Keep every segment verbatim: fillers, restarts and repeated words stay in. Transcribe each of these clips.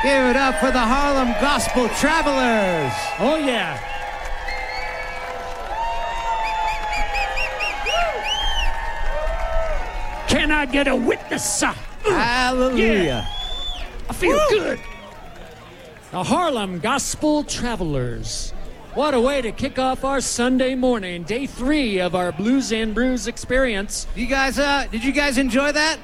Give it up for the Harlem Gospel Travelers. Oh, yeah. Can I get a witness? Hallelujah. Yeah. I feel Woo. good. The Harlem Gospel Travelers. What a way to kick off our Sunday morning, day three of our Blues and Brews experience. You guys, uh, did you guys enjoy that?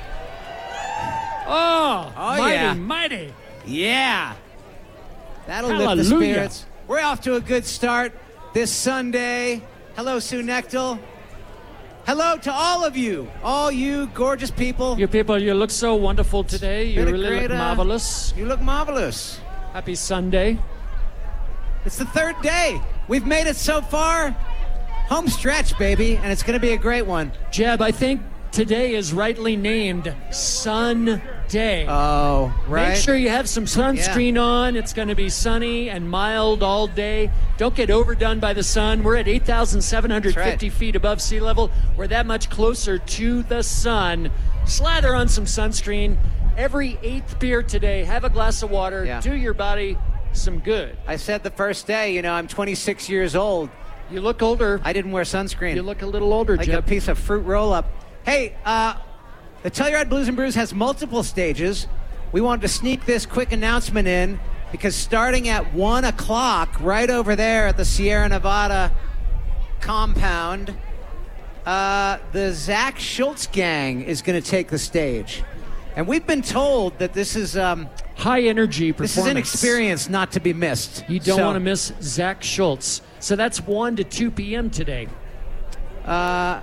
Oh, oh mighty, yeah. mighty. Yeah. That'll Hallelujah. lift the spirits. We're off to a good start this Sunday. Hello, Sue Nechtel. Hello to all of you, all you gorgeous people. You people, you look so wonderful today. You really great, look marvelous. Uh, you look marvelous. Happy Sunday. It's the third day. We've made it so far. Home stretch, baby, and it's going to be a great one. Jeb, I think today is rightly named Sun Day. Oh, right. Make sure you have some sunscreen yeah. on. It's going to be sunny and mild all day. Don't get overdone by the sun. We're at eight thousand seven hundred fifty right. feet above sea level. We're that much closer to the sun. Slather on some sunscreen. Every eighth beer today, have a glass of water. Yeah. Do your body some good. I said the first day, you know, I'm twenty-six years old. You look older. I didn't wear sunscreen. You look a little older, like Jeb. a piece of fruit roll-up. Hey, uh, the Telluride Blues and Brews has multiple stages. We wanted to sneak this quick announcement in because starting at one o'clock, right over there at the Sierra Nevada compound, uh, the Zach Schultz gang is going to take the stage. And we've been told that this is... Um, high energy performance. This is an experience not to be missed. You don't so, want to miss Zach Schultz. So that's one to two p.m. today. Uh,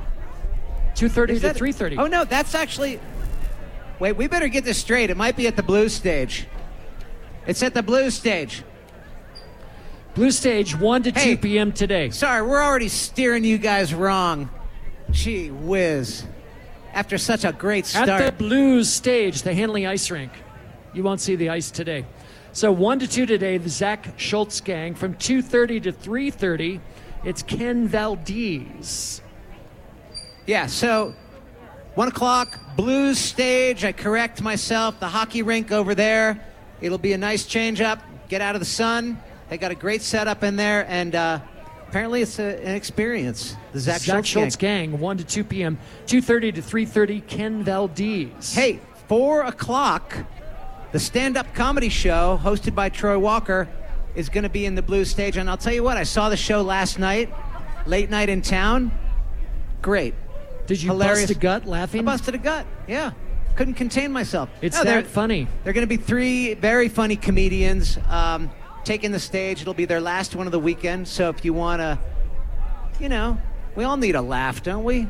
two thirty to three thirty. Oh, no, that's actually... Wait, we better get this straight. It might be at the Blues stage. It's at the Blues stage. Blue stage, one to hey, two p.m. today. Sorry, we're already steering you guys wrong. Gee whiz. After such a great start. At the Blues stage, the Hanley Ice Rink. You won't see the ice today. So one to two today, the Zach Schultz gang. From two thirty to three thirty, it's Ken Valdez. Yeah, so one o'clock, Blues stage. I correct myself. The hockey rink over there. It'll be a nice change up. Get out of the sun. They got a great setup in there, and uh, apparently it's a, an experience. The Zach, Zach Schultz, Schultz gang. gang, one to two p.m. two thirty to three thirty, Ken Valdez. Hey, four o'clock, the stand-up comedy show hosted by Troy Walker is going to be in the Blues stage. And I'll tell you what, I saw the show last night, late night in town. Great. Did you Hilarious. bust a gut laughing? I busted a gut, yeah. Couldn't contain myself. It's no, that funny. They're going to be three very funny comedians um, taking the stage. It'll be their last one of the weekend. So if you want to, you know, we all need a laugh, don't we?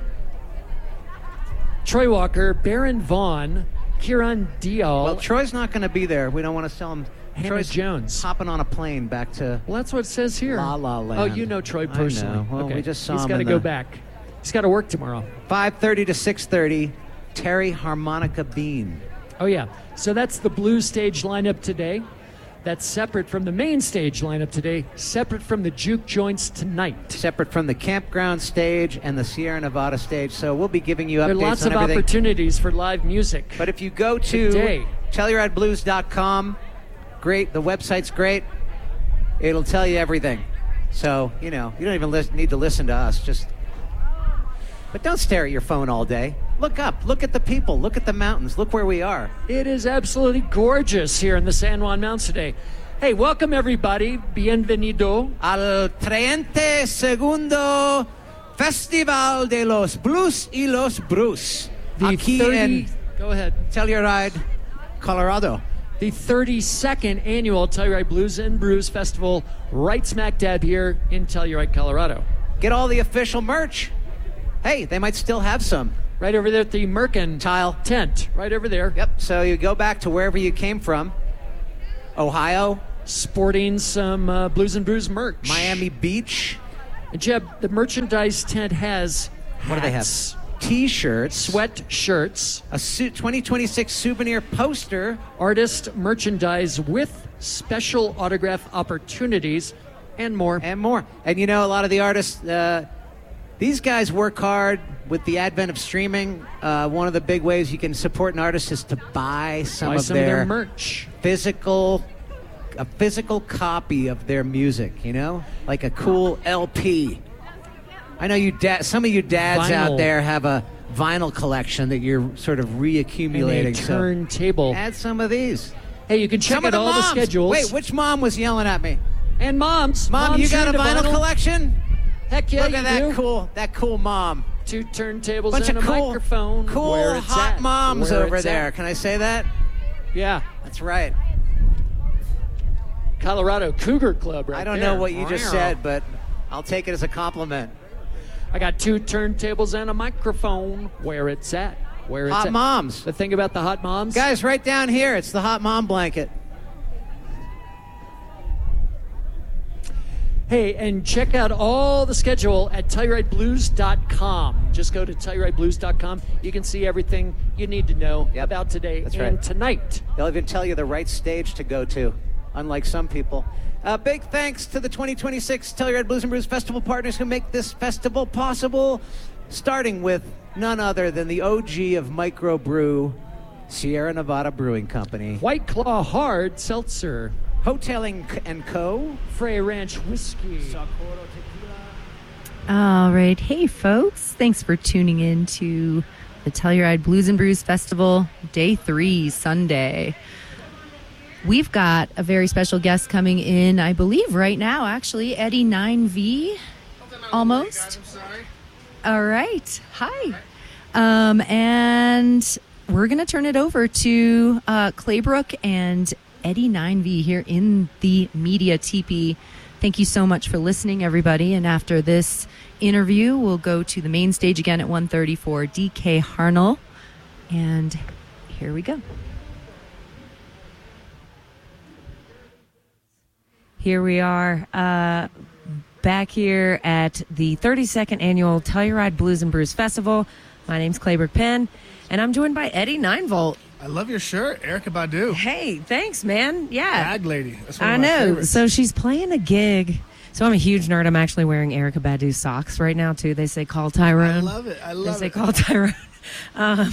Troy Walker, Baron Vaughn, Kieran Dial. Well, Troy's not going to be there. We don't want to sell him. Hannah Troy's Jones. Hopping on a plane back to Well, that's what it says here. La La Land. Oh, you know Troy personally. I know. Well, okay. we just saw He's him got to in go the- back. He's got to work tomorrow. five thirty to six thirty, Terry Harmonica Bean. Oh, yeah. So that's the Blues stage lineup today. That's separate from the main stage lineup today, separate from the Juke Joints tonight. Separate from the campground stage and the Sierra Nevada stage. So we'll be giving you updates There are lots on of everything. opportunities for live music. But if you go to Today. Telluride Blues dot com, great. The website's great. It'll tell you everything. So, you know, you don't even lis- need to listen to us. Just, but don't stare at your phone all day. Look up. Look at the people. Look at the mountains. Look where we are. It is absolutely gorgeous here in the San Juan Mountains today. Hey, welcome everybody. Bienvenido. Al treinta segundo Festival de los Blues y los Brews. The Aquí thirty en Go ahead. Telluride, Colorado. The thirty-second annual Telluride Blues and Brews Festival, right smack dab here in Telluride, Colorado. Get all the official merch. Hey, they might still have some. Right over there at the Mercantile tent, right over there. Yep, so you go back to wherever you came from. Ohio. Sporting some uh, Blues and Brews merch. Miami Beach. And Jeb, the merchandise tent has hats, What do they have? T-shirts. sweatshirts, A su- twenty twenty-six souvenir poster. artist merchandise with special autograph opportunities, and more. And more. And you know, a lot of the artists, uh, these guys work hard. with the advent of streaming, uh, one of the big ways you can support an artist is to buy some, buy of, some their of their merch. Physical, a physical copy of their music, you know? Like a cool L P. I know you da- some of you dads Vinyl. out there have a vinyl collection that you're sort of reaccumulating. And a turntable. So add some of these. Hey, you can check some out of the all moms. the schedules. Wait, which mom was yelling at me? And moms. Mom, moms you got a into vinyl, collection? Heck yeah, Look you at that do. cool, that cool mom. Two turntables Bunch and of a cool, microphone. cool where it's hot at. moms Where over it's there. at. Can I say that? Yeah. That's right. Colorado Cougar Club right I don't there. know what you just said, but I'll take it as a compliment. I got two turntables and a microphone. Where it's at. Where it's Hot at. moms. The thing about the hot moms. Guys, right down here, it's the hot mom blanket. Hey, and check out all the schedule at Telluride Blues dot com. Just go to Telluride Blues dot com. You can see everything you need to know Yep. about today That's and right. tonight. They'll even tell you the right stage to go to, unlike some people. Uh, big thanks to the twenty twenty-six Telluride Blues and Brews Festival partners who make this festival possible, starting with none other than the O G of microbrew, Sierra Nevada Brewing Company. White Claw Hard Seltzer. Hoteling and Co. Frey Ranch Whiskey. All right. Hey, folks. Thanks for tuning in to the Telluride Blues and Brews Festival, Day three, Sunday. We've got a very special guest coming in, I believe, right now, actually. Eddie nine V, almost. All right. Hi. Um, and we're going to turn it over to uh, Claybrook and Eddie nine V here in the Media Teepee. Thank you so much for listening, everybody. And after this interview, we'll go to the main stage again at one thirty for D K Harnell. And here we go. Here we are uh, back here at the thirty-second Annual Telluride Blues and Brews Festival. My name's Claybrook Penn, and I'm joined by Eddie nine volt. I love your shirt, Erykah Badu. Hey, thanks, man. Yeah. Bag lady. That's one I of my know. favorites. So she's playing a gig. So I'm a huge nerd. I'm actually wearing Erykah Badu socks right now, too. They say call Tyrone. I love it. I love They say it. call Tyrone. Um,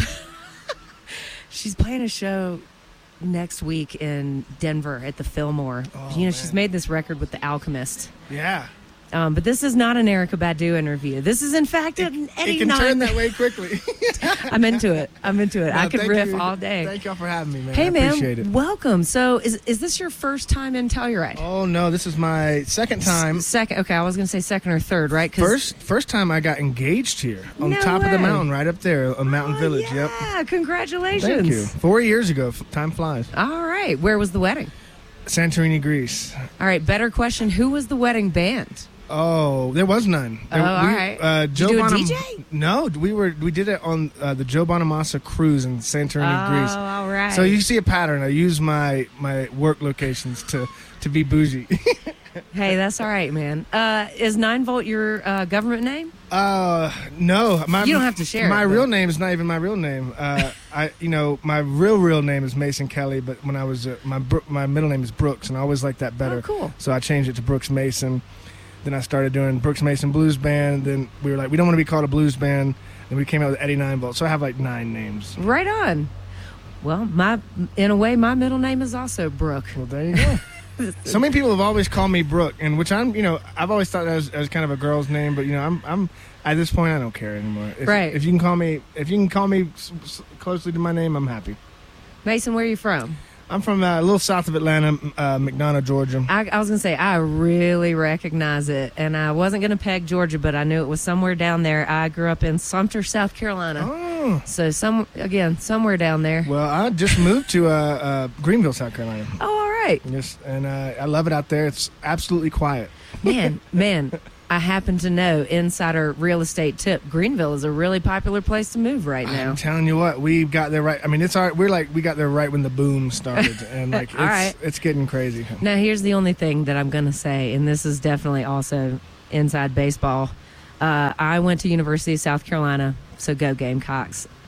she's playing a show next week in Denver at the Fillmore. Oh, you know, man. she's made this record with The Alchemist. Yeah. Um, but this is not an Erykah Badu interview. This is, in fact, an Eddie It can nine. turn that way quickly. I'm into it. I'm into it. No, I could thank riff you. all day. Thank y'all for having me, man. Hey, I man. appreciate it. Welcome. So is is this your first time in Telluride? Oh, no. This is my second time. S- second. Okay, I was going to say second or third, right? 'Cause- First first time I got engaged here on No top of the way. mountain, right up there, a mountain Oh, village. Yeah, Yep. congratulations. Thank you. Four years ago. F- Time flies. All right. Where was the wedding? Santorini, Greece. All right, better question. Who was the wedding band? Oh, there was none. There, Oh, all we- right. Uh, Did Joe you do a Bonam- D J? No, we were we did it on uh, the Joe Bonamassa cruise in Santorini, Oh, Greece. all right. So you see a pattern. I use my my work locations to to be bougie. Hey, that's all right, man. Uh, is nine volt your uh, government name? uh, no, my You don't have to share My it, real but- name is not even my real name. Uh, I you know my real real name is Mason Kelly, but when I was uh, my Bro- my middle name is Brooks, and I always liked that better. Oh, cool. So I changed it to Brooks Mason. Then I started doing Brooks Mason Blues Band. Then we were like, we don't want to be called a blues band. And we came out with Eddie nine volt. So I have like nine names. Right on. Well, my in a way, my middle name is also Brooke. Well, there you go. So many people have always called me Brooke, and which I'm, you know, I've always thought that was, as kind of a girl's name, but you know, I'm, I'm at this point, I don't care anymore. If, Right. If you can call me, if you can call me s- s- closely to my name, I'm happy. Mason, where are you from? I'm from uh, a little south of Atlanta, uh, McDonough, Georgia. I, I was going to say, I really recognize it. And I wasn't going to peg Georgia, but I knew it was somewhere down there. I grew up in Sumter, South Carolina. Oh, So, some again, somewhere down there. well, I just moved to uh, uh, Greenville, South Carolina. Oh, all right. Yes, and uh, I love it out there. It's absolutely quiet. Man, man, I happen to know, insider real estate tip, Greenville is a really popular place to move right now. I'm telling you what, we got there right. I mean, it's our, we're like we got there right when the boom started, and like it's All right. it's getting crazy. Now, here's the only thing that I'm going to say, and this is definitely also inside baseball. Uh, I went to University of South Carolina, so go Gamecocks.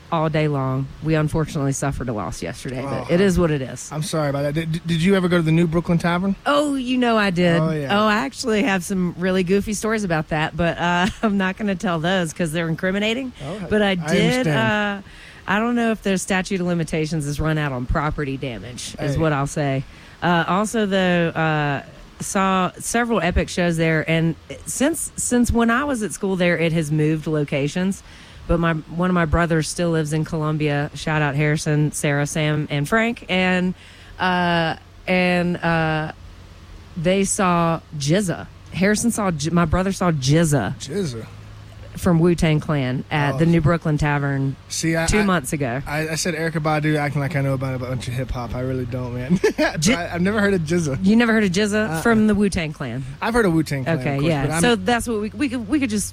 all day long. We unfortunately suffered a loss yesterday, but Oh, it is what it is. I'm sorry about that. Did, did you ever go to the New Brooklyn Tavern? Oh, you know I did. Oh, yeah. Oh, I actually have some really goofy stories about that, but uh, I'm not going to tell those because they're incriminating. Oh, but I I did. understand. uh, I don't know if their statute of limitations is run out on property damage, is Hey. what I'll say. Uh, also, though, uh, saw several epic shows there, and since since when I was at school there, it has moved locations. But my one of my brothers still lives in Columbia. Shout out Harrison, Sarah, Sam, and Frank, and uh, and uh, they saw Jizza. Harrison saw J- my brother saw Jizza Jizza. from Wu-Tang Clan at Oh. the New Brooklyn Tavern See, I, two I, months ago. I, I said Erykah Badu acting like I know about a bunch of hip hop. I really don't, man. I, I've never heard of Jizza. You never heard of Jizza Uh-uh. from the Wu-Tang Clan? I've heard of Wu-Tang Clan. Okay, of course, yeah. but I'm So that's what we we could we could just.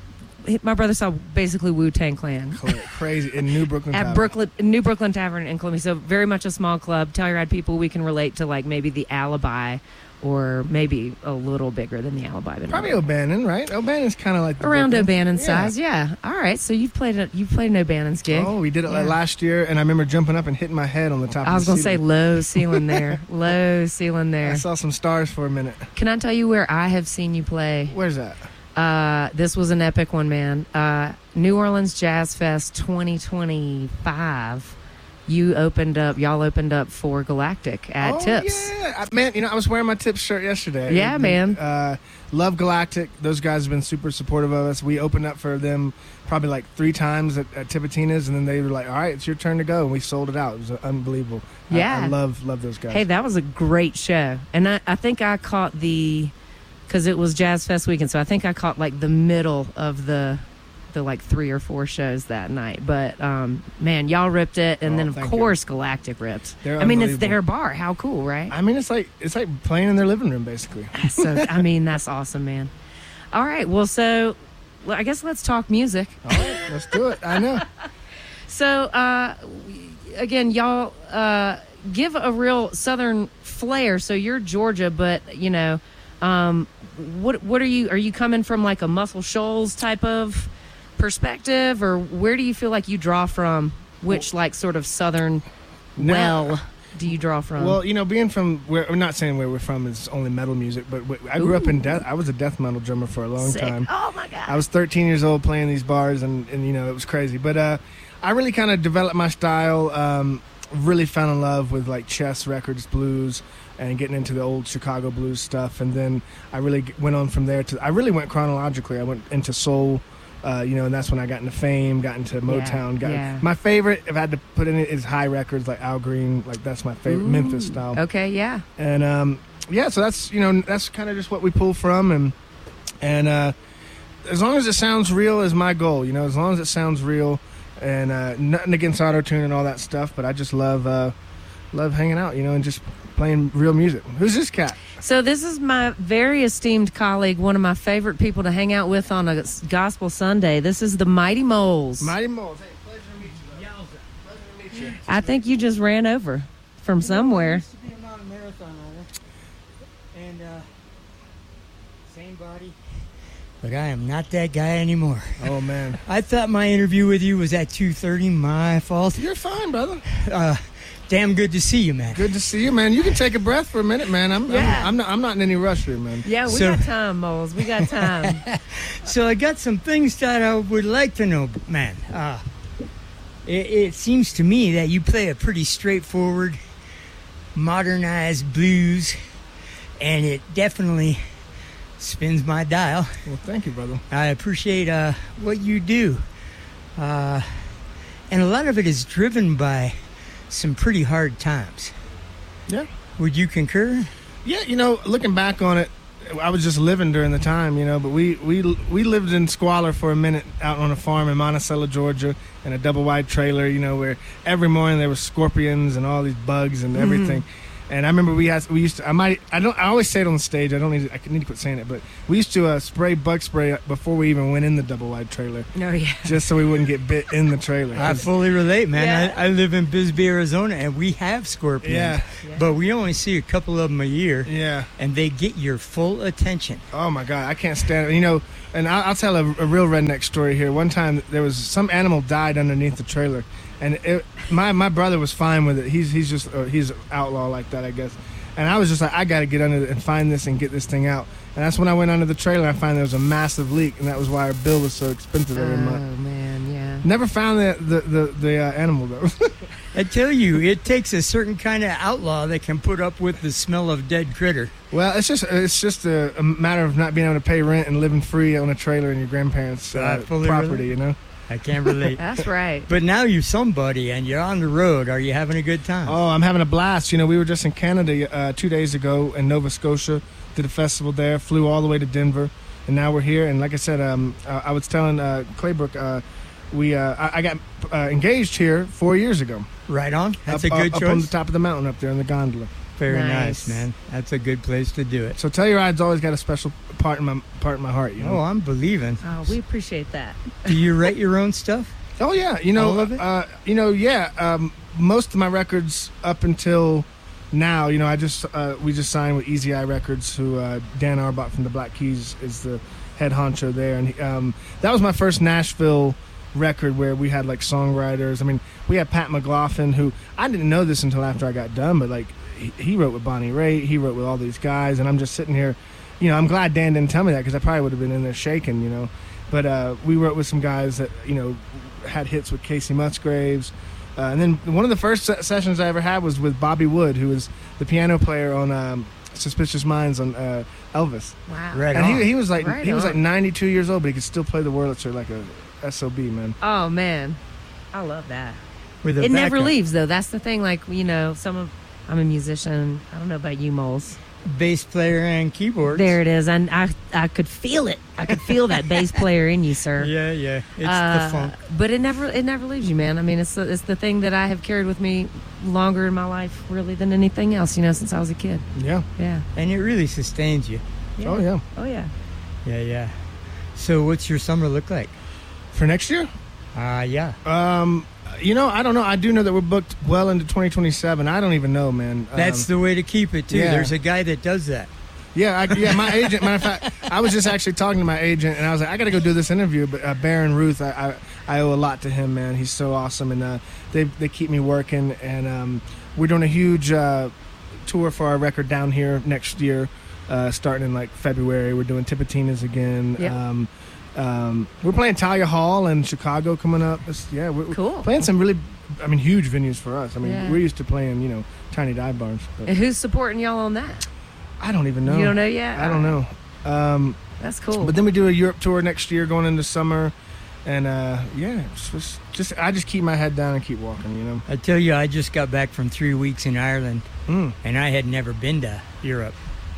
My brother saw basically Wu-Tang Clan cl- crazy in New Brooklyn at Tavern. Brooklyn, New Brooklyn Tavern in Columbia. So very much a small club. Telluride people we can relate to, like maybe the Alibi, or maybe a little bigger than the Alibi. But Probably not- O'Bannon, right? O'Bannon's kind of like the around Brooklyn. O'Bannon Yeah. size. Yeah. All right. So you've played a, you've played an O'Bannon's gig. Oh, we did it Yeah. like last year, and I remember jumping up and hitting my head on the top. I was of gonna the say ceiling. low ceiling there, low ceiling I there. saw some stars for a minute. Can I tell you where I have seen you play? Where's that? Uh, this was an epic one, man. Uh, New Orleans Jazz Fest twenty twenty-five. You opened up, y'all opened up for Galactic at oh, Tips. Yeah, I, man. You know, I was wearing my Tips shirt yesterday. Yeah, man. Uh, love Galactic. Those guys have been super supportive of us. We opened up for them probably like three times at, at Tipitina's, and then they were like, "All right, it's your turn to go," and we sold it out. It was unbelievable. I- Yeah. I, love love those guys. Hey, that was a great show. And I, I think I caught the, because it was Jazz Fest weekend, so I think I caught like the middle of the, the like three or four shows that night. But um, man, y'all ripped it, and Oh, then of thank you. course Galactic ripped. They're I mean, it's unbelievable. their bar. How cool, right? I mean, it's like it's like playing in their living room, basically. So I mean, that's awesome, man. All right, well, so well, I guess let's talk music. All right, let's do it. I know. So uh, again, y'all uh, give a real Southern flair. So you're Georgia, but you know, um, what what are you? Are you coming from like a Muscle Shoals type of perspective, or where do you feel like you draw from? Which like sort of Southern No. well do you draw from? Well, you know, being from where I'm not saying where we're from is only metal music, but wh- I grew up in Ooh. death. I was a death metal drummer for a long Sick. time. Oh my god! I was thirteen years old playing these bars, and, and you know, it was crazy. But uh, I really kind of developed my style. Um, really fell in love with like Chess Records blues and getting into the old Chicago blues stuff. And then I really g- went on from there to. I really went chronologically. I went into soul. Uh, you know, and that's when I got into Fame, got into Motown. Got yeah. my favorite, if I had to put in it, is High Records, like Al Green. Like that's my favorite Ooh. Memphis style. Okay, yeah. And um, yeah, so that's you know that's kind of just what we pull from, and and uh, as long as it sounds real is my goal. You know, as long as it sounds real, and uh, nothing against auto tune and all that stuff, but I just love uh, love hanging out, you know, and just playing real music. Who's this cat? So this is my very esteemed colleague, one of my favorite people to hang out with on a Gospel Sunday. This is the Mighty Moles. Mighty Moles. Hey, pleasure to meet you. Pleasure to meet you. I think you just ran over from somewhere. used to be a mountain marathon runner, and uh, same body, but I am not that guy anymore. Oh man, I thought my interview with you was at two thirty. My fault. you're fine, brother. Uh, damn good to see you, man. Good to see you, man. You can take a breath for a minute, man. I'm Yeah. I'm, I'm not I'm not in any rush here, man. Yeah, we So- got time, Moles. We got time. So I got some things that I would like to know, man. Uh, it, it seems to me that you play a pretty straightforward, modernized blues, and it definitely spins my dial. Well, thank you, brother. I appreciate uh, what you do. Uh, and a lot of it is driven by some pretty hard times. Yeah. Would you concur? Yeah, you know, looking back on it, I was just living during the time, you know, but we, we we lived in squalor for a minute out on a farm in Monticello, Georgia, in a double wide trailer, you know, where every morning there were scorpions and all these bugs and everything. And I remember we had we used to I might I don't I always say it on the stage. I don't need to, I need to quit saying it, but we used to uh, spray bug spray before we even went in the double wide trailer, No, yeah. just so we wouldn't get bit in the trailer. I fully relate, man. Yeah. I, I live in Bisbee, Arizona, and we have scorpions. Yeah. Yeah. But we only see a couple of them a year, Yeah. and they get your full attention. Oh my God, I can't stand it. You know, And I'll, I'll tell a, a real redneck story here. One time, there was some animal died underneath the trailer, and it, my my brother was fine with it. He's he's just uh, he's an outlaw like that, I guess. And I was just like, I got to get under it and find this and get this thing out. And that's when I went under the trailer. I found there was a massive leak, and that was why our bill was so expensive every Oh month. man, yeah. Never found the the the, the uh, animal though. I tell you, it takes a certain kind of outlaw that can put up with the smell of dead critter. Well, it's just it's just a, a matter of not being able to pay rent and living free on a trailer in your grandparents' I uh, fully property. relate. You know. I can't relate. That's right. But now you're somebody and you're on the road. Are you having a good time? Oh, I'm having a blast. You know, we were just in Canada uh, two days ago in Nova Scotia. Did a festival there. Flew all the way to Denver, and now we're here. And like I said, um, uh, I was telling uh, Claybrook, uh, we uh, I, I got uh, engaged here four years ago. Right on. That's up, a good up, choice. up on the top of the mountain up there in the gondola. Very Nice. nice, man. That's a good place to do it. So Telluride's always got a special part in my part in my heart. You know. Oh, I'm believing. Oh, we appreciate that. Do you write your own stuff? Oh yeah, you know, All of it? Uh, you know, yeah. Um, most of my records up until now, you know, I just uh, we just signed with Easy Eye Records, who uh, Dan Arbott from the Black Keys is the head honcho there, and he, um, that was my first Nashville record where we had like songwriters. I mean, we had Pat McLaughlin, who I didn't know this until after I got done, but like he, he wrote with Bonnie Raitt, he wrote with all these guys, and I'm just sitting here, you know, I'm glad Dan didn't tell me that because I probably would have been in there shaking, you know. But uh, we wrote with some guys that, you know, had hits with Casey Musgraves. Uh, and then one of the first se- sessions I ever had was with Bobby Wood, who was the piano player on um, Suspicious Minds on uh, Elvis. Wow. Right And on. he, he was like Right he was like on. ninety-two years old, but he could still play the Wurlitzer like a S O B, man. Oh man, I love that. With a It never backup. leaves though. That's the thing. Like you know, some of I'm a musician. I don't know about you, moles. Bass player and keyboard. There it is, and I I could feel it. I could feel that bass player in you, sir. Yeah, yeah. It's Uh, the funk. But it never it never leaves you, man. I mean, it's the, it's the thing that I have carried with me longer in my life, really, than anything else. You know, since I was a kid. Yeah. Yeah. And it really sustains you. yeah. Oh yeah. Oh yeah. Yeah, yeah. So what's your summer look like? For next year, Uh, yeah. um, you know, I don't know. I do know that we're booked well into twenty twenty-seven. I don't even know, man. That's um, the way to keep it, too. yeah. There's a guy that does that. Yeah, I, yeah. My agent. Matter of fact, I was just actually talking to my agent, and I was like, I got to go do this interview. But uh, Baron Ruth, I, I I owe a lot to him, man. He's so awesome, and uh, they they keep me working. And um, we're doing a huge uh, tour for our record down here next year, uh, starting in like February. We're doing Tipitina's again. Yep. Um, um, we're playing Talia Hall in Chicago coming up. It's, yeah, we're, we're Cool. playing some really, I mean, huge venues for us. I mean, Yeah. we're used to playing, you know, tiny dive bars. But And who's supporting y'all on that? I don't even know. You don't know yet? I don't know. Um, That's cool. but then we do a Europe tour next year, going into summer, and uh, yeah, it's just, just I just keep my head down and keep walking, you know. I tell you, I just got back from three weeks in Ireland, Mm. and I had never been to Europe.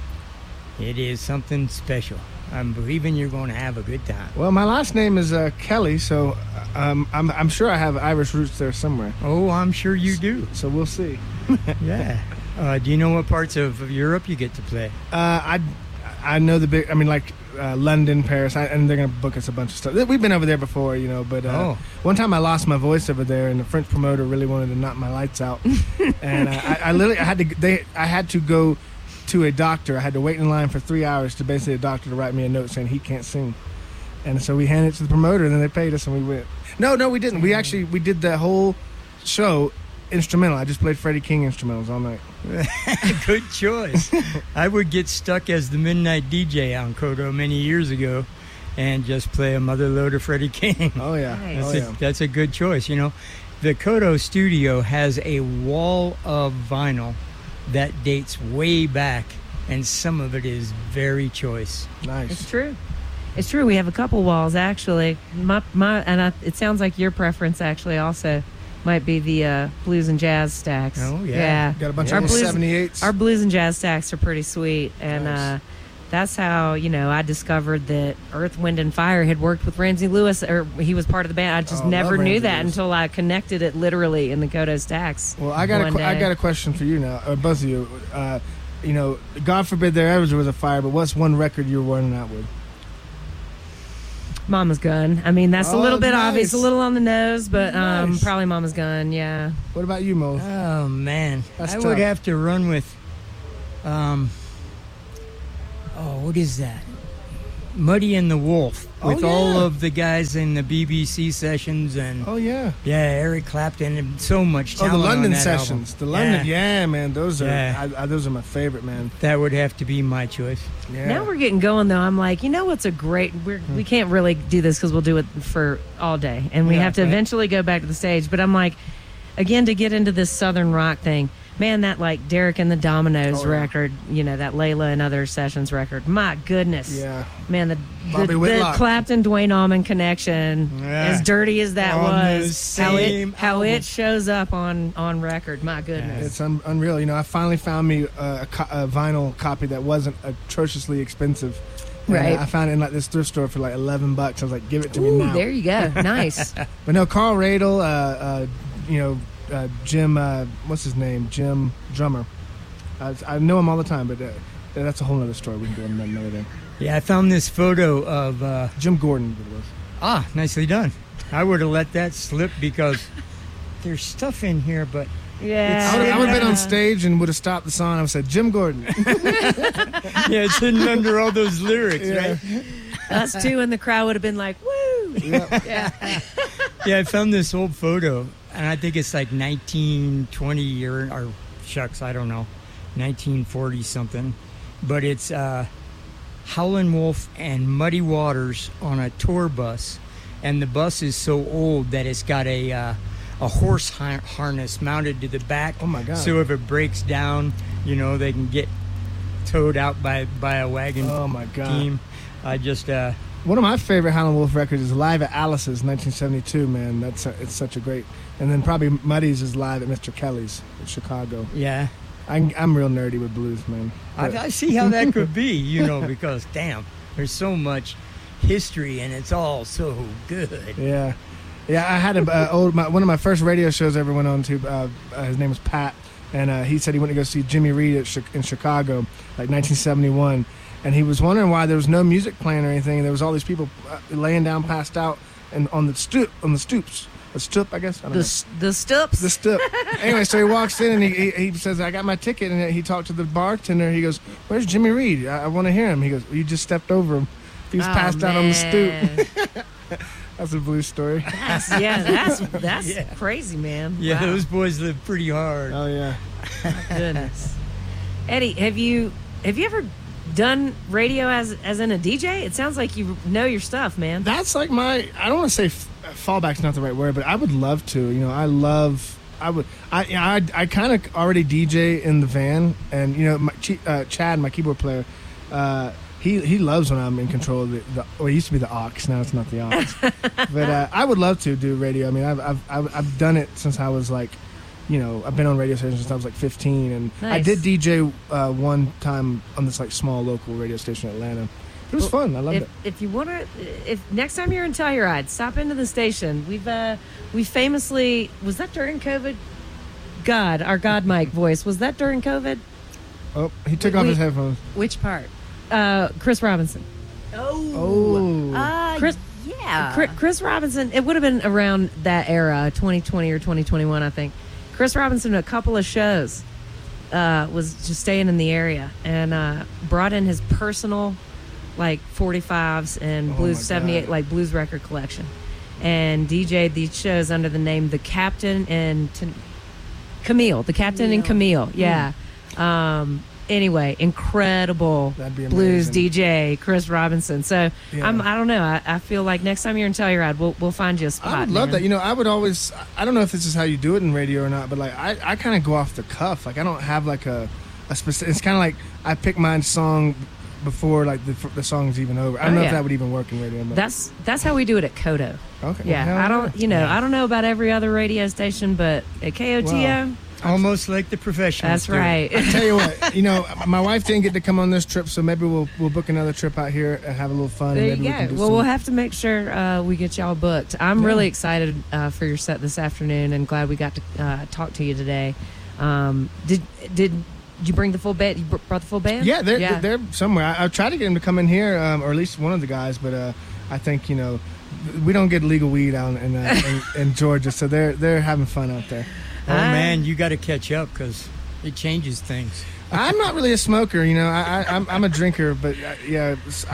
It is something special. I'm believing you're going to have a good time. Well, my last name is uh, Kelly, so um, I'm I'm sure I have Irish roots there somewhere. Oh, I'm sure you do. So we'll see. Yeah. Uh, do you know what parts of Europe you get to play? Uh, I I know the big. I mean, like uh, London, Paris, I, and they're gonna book us a bunch of stuff. We've been over there before, you know. But uh, Oh. one time I lost my voice over there, and the French promoter really wanted to knock my lights out. And uh, I, I literally I had to they I had to go to a doctor. I had to wait in line for three hours to basically a doctor to write me a note saying he can't sing. And so we handed it to the promoter, and then they paid us, and we went. No, no, we didn't. We actually we did the whole show instrumental. I just played Freddie King instrumentals all night. Good choice. I would get stuck as the midnight D J on Kodo many years ago and just play a mother load of Freddie King. Oh yeah, Nice. That's, oh a, yeah. that's a good choice. You know, the Kodo studio has a wall of vinyl that dates way back, and some of it is very choice. Nice. It's true. It's true. We have a couple walls actually. My my and I, it sounds like your preference actually also might be the uh, blues and jazz stacks. Oh, yeah. yeah. Got a bunch Our of blues- seventy-eights. Our blues and jazz stacks are pretty sweet, and Nice. uh, that's how you know I discovered that Earth, Wind, and Fire had worked with Ramsey Lewis, or he was part of the band. I just Oh, never love knew Ramsey that Lewis. until I connected it literally in the Kodo stacks. Well, I got a one qu- I day. got a question for you now, or both of you. Uh, you know, God forbid there ever was a fire, but what's one record you were running out with? Mama's Gun. I mean, that's a Oh, little bit nice. obvious, a little on the nose, but um, Nice. probably Mama's Gun. Yeah. What about you, Mo? Oh man, That's I tough. would have to run with. Um. Oh, what is that? Muddy and the Wolf with Oh, yeah. all of the guys in the B B C sessions and Oh yeah. yeah, Eric Clapton and so much Oh, talent the on London that sessions. album. The London. Yeah, Yeah, man. Those are Yeah. I, I, those are my favorite, man. that would have to be my choice. Yeah. Now we're getting going though. I'm like, you know what's a great? We're, we can't really do this because we'll do it for all day, and we Yeah, have to right. eventually go back to the stage. But I'm like, again, to get into this southern rock thing, man, that like Derek and the Dominoes Oh, yeah. record, you know, that Layla and Other Sessions record. My goodness, Yeah. man, the Bobby the, the Whitlock. Clapton Dwayne Allman connection, Yeah. as dirty as that On the was, how it same how album. it shows up on on record. My goodness. It's un- unreal. You know, I finally found me a, a, co- a vinyl copy that wasn't atrociously expensive. And Right. I found it in like this thrift store for like eleven bucks. I was like, give it to me Ooh, now. there you go. Nice. But no, Carl Radel, uh, uh, you know, uh, Jim, uh, what's his name? Jim Drummer. Uh, I know him all the time, but uh, that's a whole other story. We can do it another day. Yeah, I found this photo of uh, Jim Gordon it was. ah, nicely done. I would have let that slip because there's stuff in here, but Yeah. I would have been on stage and would have stopped the song. I would have said, Jim Gordon. yeah, it's hidden under all those lyrics, Yeah. right? Us two in the crowd would have been like, woo. Yeah. Yeah, I found this old photo, and I think it's like nineteen twenty or, or shucks, I don't know, nineteen forty something. But it's uh, Howlin' Wolf and Muddy Waters on a tour bus, and the bus is so old that it's got a uh, a horse har- harness mounted to the back. Oh, my God. So if it breaks down, you know, they can get towed out by by a wagon Oh, my God. team. I just uh, One of my favorite Howlin' Wolf records is Live at Alice's, nineteen seventy-two, man. That's a, it's such a great... And then probably Muddy's is Live at Mister Kelly's in Chicago. yeah. I, I'm real nerdy with blues, man. I, But- I see how that could be, you know, because damn, there's so much history and it's all so good. Yeah, yeah. I had a uh, old my, one of my first radio shows I ever went on to. Uh, uh, his name was Pat, and uh, he said he went to go see Jimmy Reed at Chi- in Chicago, like nineteen seventy-one, and he was wondering why there was no music playing or anything. And there was all these people uh, laying down, passed out, and on the stoop, on the stoops, a stoop, I guess. I don't The know. s- the stups. The stoop. Anyway, so he walks in and he, he, he says, "I got my ticket," and he talked to the bartender. He goes, "Where's Jimmy Reed? I, I want to hear him." He goes, well, "You just stepped over him. He was Oh, passed out on the stoop." man. That's a blues story. That's, yeah, that's that's Yeah. crazy, man. Yeah, Wow. those boys live pretty hard. Oh yeah. Goodness. Eddie, have you have you ever done radio as as in a D J? It sounds like you know your stuff, man. That's like my. I don't want to say f- fallback's not the right word, but I would love to. You know, I love. I would. I. You know, I. I kind of already D J in the van, and you know, my, Ch- uh, Chad, my keyboard player. Uh, he he loves when I'm in control of the. the well, it used to be the aux. Now it's not the aux. But uh, I would love to do radio. I mean, I've I've I've, I've done it since I was like. You know, I've been on radio stations since I was like fifteen, and I Nice. did D J uh, one time on this like small local radio station in Atlanta. It was fun. I loved If, it. if you want to, if next time you're in Telluride, stop into the station. We've uh, we famously was that during COVID. God, our God Mike voice was that during COVID. Oh, he took We- off we- his headphones. Which part? Uh, Chris Robinson. Oh, Uh, Chris- yeah. Chris, Chris Robinson. It would have been around that era, twenty twenty or twenty twenty-one, I think. Chris Robinson, a couple of shows, uh, was just staying in the area and uh, brought in his personal, like forty-fives and Oh blues my seventy-eight, God. like blues record collection, and D J'd these shows under the name The Captain and T- Camille, The Captain and Camille. Yeah. Um, anyway, incredible That'd be blues amazing. D J Chris Robinson. So Yeah. I'm, I don't know. I, I feel like next time you're in Telluride, we'll we'll find you a spot. I would love man. that. You know, I would always. I don't know if this is how you do it in radio or not, but like I, I kind of go off the cuff. Like I don't have like a, a specific. It's kind of like I pick my song before like the the song's even over. I don't Oh, know yeah. if that would even work in radio. But, That's that's how we do it at Kodo. okay. Yeah, well, I hell don't, you know, I don't know about every other radio station, but at K O T O, Wow. Almost like the professionals. that's do it. right. Tell you what, you know, my wife didn't get to come on this trip, so maybe we'll we'll book another trip out here and have a little fun. There and you maybe we can go. do Well, some, we'll have to make sure uh, we get y'all booked. I'm Yeah. really excited uh, for your set this afternoon, and glad we got to uh, talk to you today. Um, did did you bring the full band? You br- brought the full band? Yeah, they're yeah. they're somewhere. I, I tried to get them to come in here, um, or at least one of the guys, but uh, I think you know we don't get legal weed out in, uh, in in Georgia, so they're they're having fun out there. Oh I- man, you got to catch up because it changes things. I'm not really a smoker, you know. I, I I'm I'm a drinker, but uh, yeah, I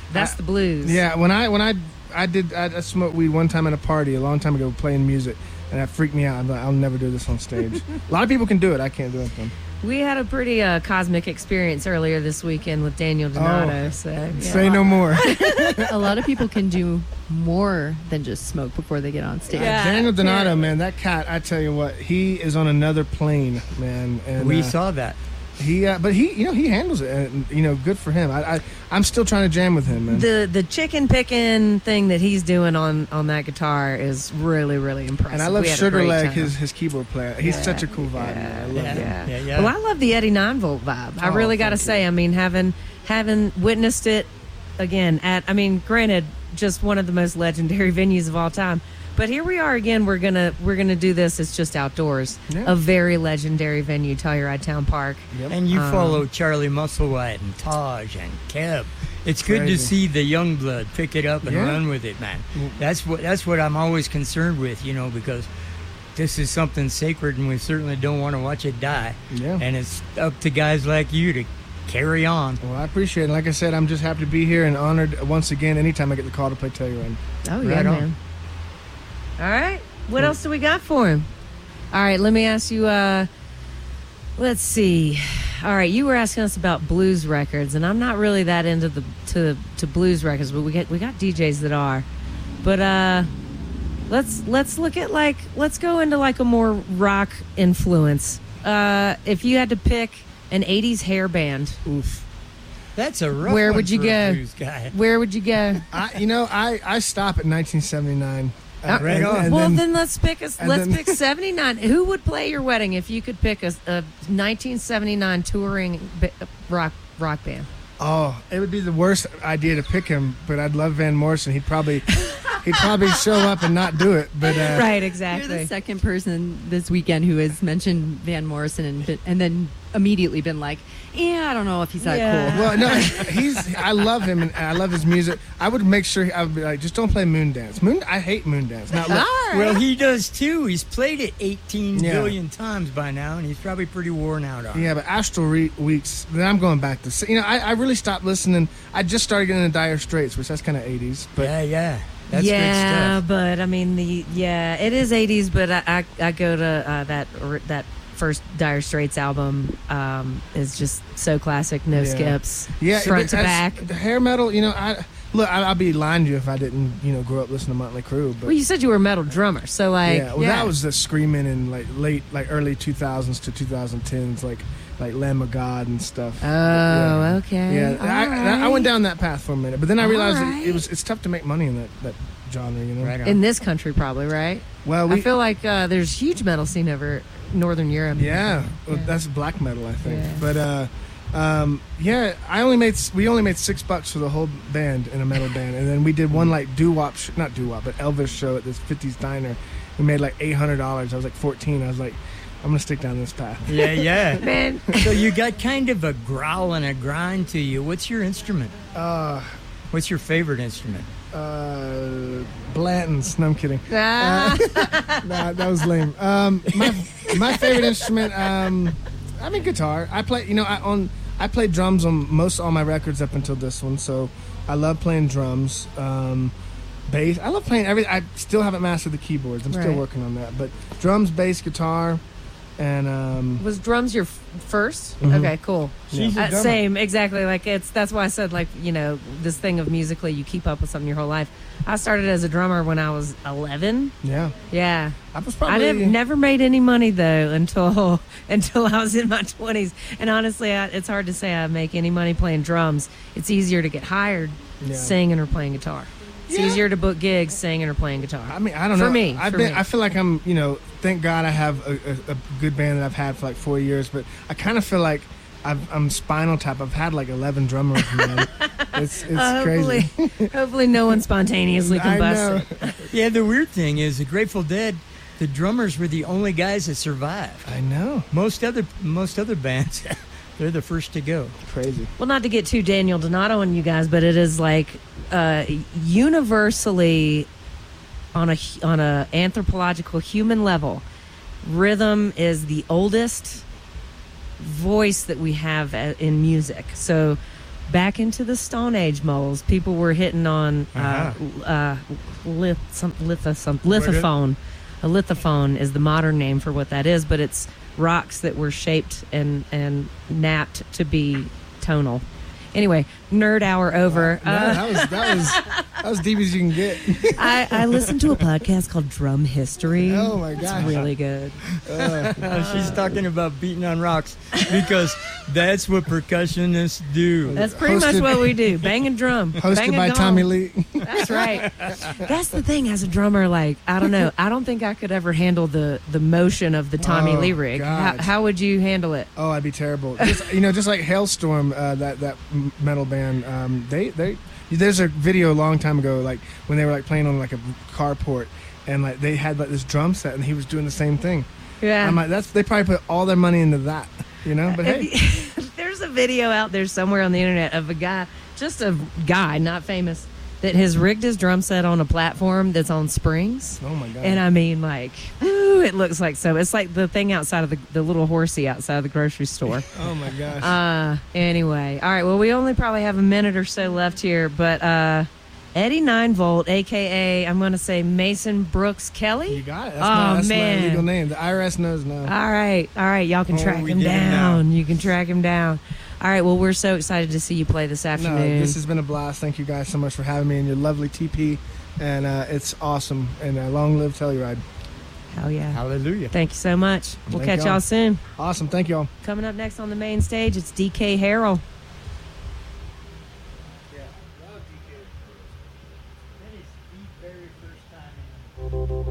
That's I, the blues. Yeah, when I when I I did I, I smoked weed one time at a party a long time ago playing music, and that freaked me out. I'm like, I'll never do this on stage. A lot of people can do it. I can't do it. Though. We had a pretty uh, cosmic experience earlier this weekend with Daniel Donato. Oh, so yeah. Say no more. A lot of people can do more than just smoke before they get on stage. Yeah. Daniel Donato, man, that cat. I tell you what, he is on another plane, man. And We uh, saw that. He, uh, but he, you know, he handles it, and you know, good for him. I, I, I'm still trying to jam with him, man. The the chicken picking thing that he's doing on, on that guitar is really really impressive. And I love We had a Sugar great Leg, time. his his keyboard player. He's Yeah. such a cool vibe. man. I love yeah, him. yeah. Yeah, yeah. Well, I love the Eddie nine volt vibe. I Oh, really got to thank say, you. I mean, having having witnessed it again at, I mean, granted, just one of the most legendary venues of all time. But here we are again. We're gonna we're gonna do this. It's just outdoors. Yeah. A very legendary venue, Telluride Town Park. Yep. And you Um, follow Charlie Musselwhite and Taj and Kev. It's good Crazy. to see the young blood pick it up and Yeah. run with it, man. That's what that's what I'm always concerned with, you know, because this is something sacred, and we certainly don't want to watch it die. Yeah. And it's up to guys like you to carry on. Well, I appreciate it. Like I said, I'm just happy to be here and honored once again anytime I get the call to play Telluride. Oh yeah, Right on. man. All right. What else do we got for him? All right. Let me ask you. Uh, let's see. All right. You were asking us about blues records, and I'm not really that into the to to blues records, but we get we got D Js that are. But uh, let's let's look at like let's go into like a more rock influence. Uh, if you had to pick an eighties hair band, Oof. That's a rough Where one would you for a go? blues guy. where would you go? I, you know, I, I stop at nineteen seventy-nine. Uh, right on. well, then, let's pick a and let's then- pick seventy-nine. Who would play your wedding if you could pick a, a nineteen seventy-nine touring bi- rock rock band? Oh, it would be the worst idea to pick him, but I'd love Van Morrison. He'd probably he'd probably show up and not do it. But uh, Right, You're exactly. the second person this weekend who has mentioned Van Morrison and been, and then immediately been like, yeah, I don't know if he's that Yeah. cool. well, no, he's. I love him and I love his music. I would make sure I would be like, just don't play Moondance. Moon, I hate Moondance. Now, look, Well, he does too. He's played it eighteen Yeah. billion times by now, and he's probably pretty worn out on it. yeah, but Astral Re- Weeks. Then I'm going back to. You know, I, I really stopped listening. I just started getting into Dire Straits, which that's kind of eighties. But yeah, yeah. That's yeah, good stuff. but I mean the yeah, it is eighties, but I I, I go to uh, that or, that first Dire Straits album um, is just so classic, no Yeah. skips, yeah, front but to that's- back. the hair metal. You know, I look. I, I'd be lying to you if I didn't, you know, grow up listening to Motley Crue. But Well, you said you were a metal drummer, so like yeah, well, that was the screaming in like late, like early two thousands to twenty tens, like like Lamb of God and stuff. Oh, yeah. okay. Yeah, All I, I- I went down that path for a minute, but then I All realized right. it, it was it's tough to make money in that, that genre, you know. Right on. in this country, probably right. Well, we I feel like uh, there's huge metal scene over Northern Europe. yeah, well, Yeah. that's black metal, I think. Yeah. But uh, um, yeah, I only made s- we only made six bucks for the whole band in a metal band, and then we did one like doo wop, sh- not doo wop, but Elvis show at this fifties diner. We made like eight hundred dollars. I was like fourteen. I was like, I'm gonna stick down this path. Yeah, yeah. Man, So you got kind of a growl and a grind to you. What's your instrument? Uh, What's your favorite instrument? uh, Blanton's. No, I'm kidding. ah, Nah, that was lame. Um, my my favorite instrument, um, I mean, guitar. I play, you know, I on I played drums on most all my records up until this one, so I love playing drums. Um, bass. I love playing every. I still haven't mastered the keyboards. I'm still Right. working on that. But drums, bass, guitar, and um, was drums your f- first? Mhm. Okay, cool. She's a Uh, drummer. same, exactly. Like it's that's why I said like you know this thing of musically you keep up with something your whole life. I started as a drummer when I was eleven. yeah, Yeah, I was I probably didn't, never made any money though until until I was in my twenties. And honestly, I, it's hard to say I make any money playing drums. It's easier to get hired Yeah. singing or playing guitar. It's Yeah. easier to book gigs singing or playing guitar. I mean, I don't For know. me, I've for been. me. I feel like I'm. You know, thank God I have a, a, a good band that I've had for like four years. But I kind of feel like I've, I'm Spinal Tap. I've had like eleven drummers. Man. It's it's Uh, crazy. hopefully, hopefully no one spontaneously I know. combusted. Yeah, the weird thing is the Grateful Dead, the drummers were the only guys that survived. I know. Most other most other bands, they're the first to go. Crazy. Well, not to get too Daniel Donato on you guys, but it is like uh, universally on a on a anthropological human level, rhythm is the oldest voice that we have a- in music. So back into the Stone Age molds. People were hitting on uh, Uh-huh. uh, lith, some, litho, some, lithophone. A lithophone is the modern name for what that is, but it's rocks that were shaped and, and knapped to be tonal. Anyway, nerd hour over. No, Uh, that was that was that was deep as you can get. I, I listened to a podcast called Drum History. Oh, my gosh. It's really good. Uh, she's talking about beating on rocks because that's what percussionists do. That's pretty much Hosted- what we do. Bang and drum. Hosted Bang by and Tommy gong. Lee. That's right. That's the thing as a drummer, like, I don't know. I don't think I could ever handle the, the motion of the Tommy Oh, Lee rig. How, God. how would you handle it? Oh, I'd be terrible. Just, you know, just like Hailstorm, uh, that that m- metal band. Um, they they there's a video a long time ago, like when they were like playing on like a carport, and like they had like this drum set, and he was doing the same thing. Yeah. I'm like, that's they probably put all their money into that, you know. But hey, There's a video out there somewhere on the internet of a guy, just a guy, not famous, that has rigged his drum set on a platform that's on springs. oh my god. And I mean, like, ooh, it looks like so. It's like the thing outside of the, the little horsey outside of the grocery store. oh my gosh. Uh, anyway, all right. Well, we only probably have a minute or so left here, but uh, Eddie Nine Volt, aka I'm going to say Mason Brooks Kelly. you got it. That's, oh my, that's man, my legal name. The I R S knows now. All right, all right. Y'all can Oh, track we him get him down. You can track him down. All right. Well, we're so excited to see you play this No, afternoon. this has been a blast. Thank you guys so much for having me and your lovely T P, and uh, it's awesome. And uh, long live Telluride. Hell yeah. Hallelujah. Thank you so much. We'll Thank catch y'all. y'all soon. Awesome. Thank you all. Coming up next on the main stage, it's D K Harrell.